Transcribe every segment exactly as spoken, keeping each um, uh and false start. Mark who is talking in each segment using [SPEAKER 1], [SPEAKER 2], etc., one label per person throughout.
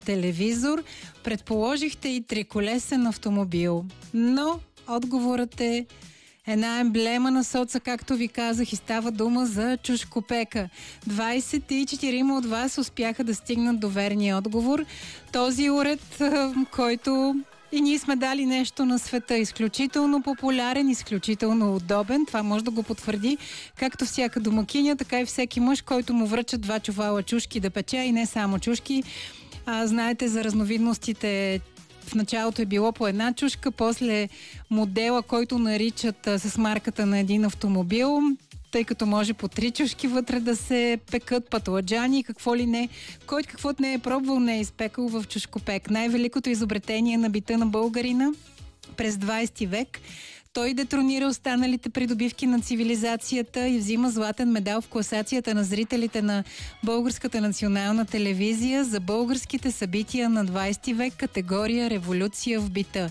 [SPEAKER 1] телевизор, предположихте и триколесен автомобил. Но отговорът е една емблема на соца, както ви казах, и става дума за чушкопека. двайсет и четири от вас успяха да стигнат до верния отговор. Този уред, който и ние сме дали нещо на света. Изключително популярен, изключително удобен. Това може да го потвърди както всяка домакиня, така и всеки мъж, който му връчат два чувала чушки да пече, и не само чушки. А, знаете за разновидностите. В началото е било по една чушка, после модела, който наричат а, с марката на един автомобил, тъй като може по три чушки вътре да се пекат, патладжани и какво ли не. Който каквото не е пробвал, не е изпекал в чушкопек. Най-великото изобретение на бита на българина през двайсети век. Той детронира останалите придобивки на цивилизацията и взима златен медал в класацията на зрителите на Българската национална телевизия за българските събития на двайсети век, категория революция в бита.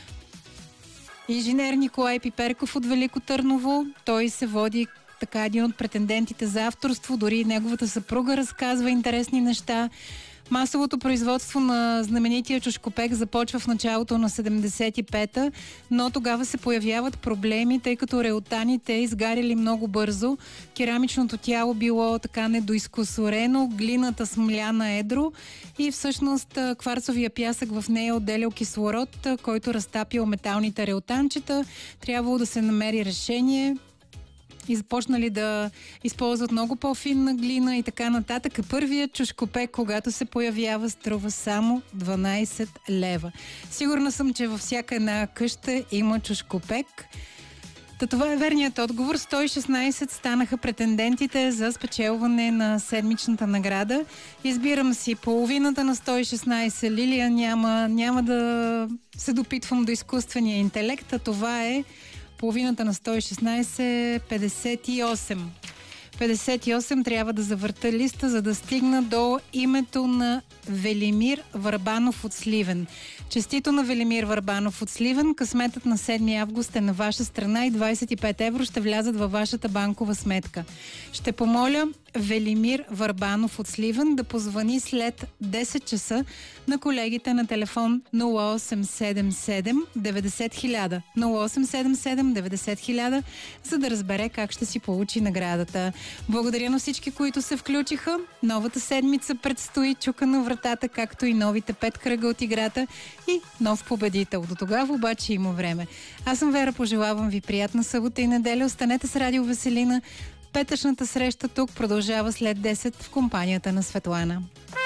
[SPEAKER 1] Инженер Николай Пиперков от Велико Търново, той се води така един от претендентите за авторство, дори неговата съпруга разказва интересни неща. Масовото производство на знаменития чушкопек започва в началото на седемдесет и пета, но тогава се появяват проблеми, тъй като реотаните изгаряли много бързо. Керамичното тяло било така недоизкусорено, глината смляна едро и всъщност кварцовия пясък в нея отделял кислород, който разтапял металните реотанчета. Трябвало да се намери решение и започнали да използват много по-финна глина и така нататък. Първият чушкопек, когато се появява, струва само дванайсет лева. Сигурна съм, че във всяка една къща има чушкопек. Та това е верният отговор. сто и шестнайсет станаха претендентите за спечелване на седмичната награда. Избирам си половината на сто и шестнайсет. Лилия, няма, няма да се допитвам до изкуствения интелект, а това е половината на сто и шестнайсет, петдесет и осем. петдесет и осем трябва да завърта листа, за да стигна до името на Велимир Върбанов от Сливен. Честито на Велимир Върбанов от Сливен. Късметът на седми август е на ваша страна и двайсет и пет евро ще влязат във вашата банкова сметка. Ще помоля Велимир Върбанов от Сливен да позвани след десет часа на колегите на телефон нула осем седем седем деветдесет хиляда. нула осем седем седем деветдесет хиляда, за да разбере как ще си получи наградата. Благодаря на всички, които се включиха. Новата седмица предстои, чука на вратата, както и новите пет кръга от играта и нов победител. До тогава обаче има време. Аз съм Вера, пожелавам ви приятна събота и неделя. Останете с Радио Веселина. Петъчната среща тук продължава след десет в компанията на Светлана.